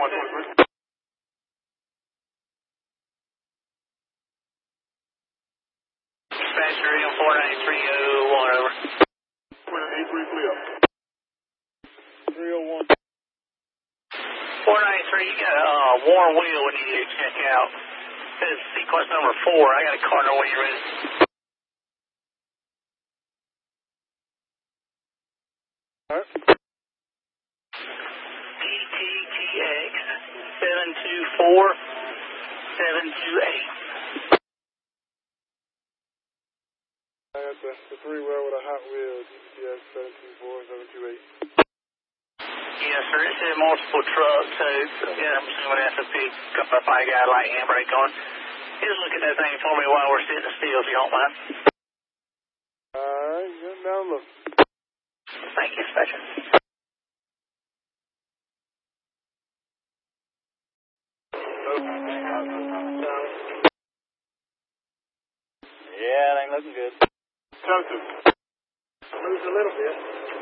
Dispatcher, 49301, over. 493, clear. 301. 493, you got a worn wheel we need you to check out. This is sequence number 4. I got a Cardinal when you're ready. Alright. PTTX 724728. I got the 3-wheel with a Hot Wheels GPS 724728. Yes, sir. It said multiple trucks, so yeah, I'm assuming that's a big up. I got a light handbrake on. Just look at that thing for me while we're sitting still, if you don't mind. Alright, get down look. Thank you, Dispatcher. Yeah, it ain't looking good. Moves a little bit.